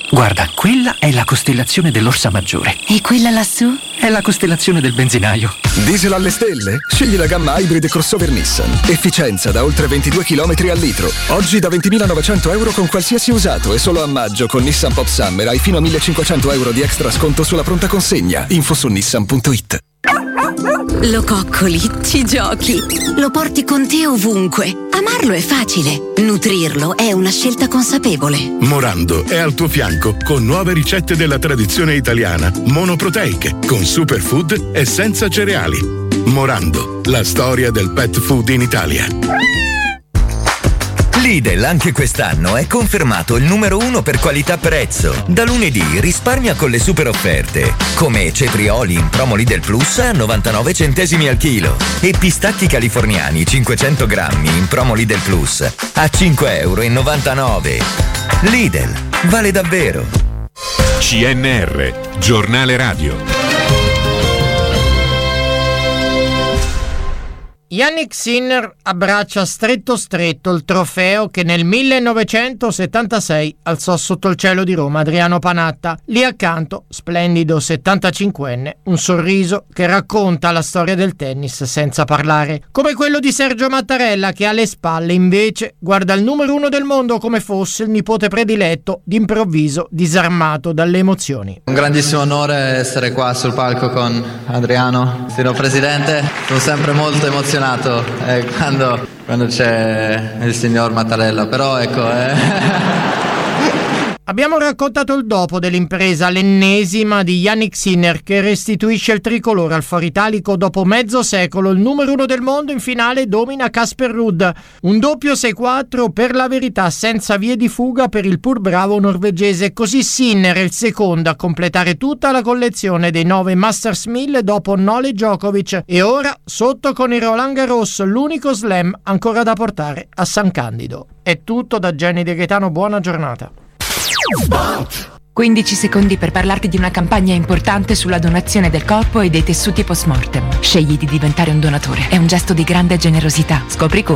Guarda, quella è la costellazione dell'Orsa Maggiore. E quella lassù? È la costellazione del benzinaio. Diesel alle stelle? Scegli la gamma Hybrid crossover Nissan. Efficienza da oltre 22 km al litro. Oggi da 20.900 euro con qualsiasi usato e solo a maggio con Nissan Pop Summer hai fino a 1.500 euro di extra sconto sulla pronta consegna. Info su nissan.it. Lo coccoli, ci giochi, lo porti con te ovunque. Amarlo è facile, nutrirlo è una scelta consapevole. Morando è al tuo fianco con nuove ricette della tradizione italiana, monoproteiche, con superfood e senza cereali. Morando, la storia del pet food in Italia. Lidl anche quest'anno è confermato il numero 1 per qualità-prezzo. Da lunedì risparmia con le super offerte, come cetrioli in promo Lidl Plus a 99 centesimi al chilo e pistacchi californiani 500 grammi in promo Lidl Plus a 5,99 €. Lidl, vale davvero. CNR, giornale radio. Jannik Sinner abbraccia stretto stretto il trofeo che nel 1976 alzò sotto il cielo di Roma Adriano Panatta. Lì accanto, splendido 75enne, un sorriso che racconta la storia del tennis senza parlare. Come quello di Sergio Mattarella che alle spalle invece guarda il numero 1 del mondo come fosse il nipote prediletto, d'improvviso disarmato dalle emozioni. Un grandissimo onore essere qua sul palco con Adriano. Signor Presidente, sono sempre molto emozionato quando c'è il signor Mattarella, però ecco. Abbiamo raccontato il dopo dell'impresa, l'ennesima di Jannik Sinner che restituisce il tricolore al Foro Italico dopo mezzo secolo. Il numero 1 del mondo in finale domina Casper Ruud. Un doppio 6-4 per la verità senza vie di fuga per il pur bravo norvegese. Così Sinner è il secondo a completare tutta la collezione dei 9 Masters 1000 dopo Novak Djokovic e ora sotto con il Roland Garros, l'unico slam ancora da portare a San Candido. È tutto da Jenny De Gaetano, buona giornata. 15 secondi per parlarti di una campagna importante sulla donazione del corpo e dei tessuti post mortem. Scegli di diventare un donatore. È un gesto di grande generosità. Scopri come.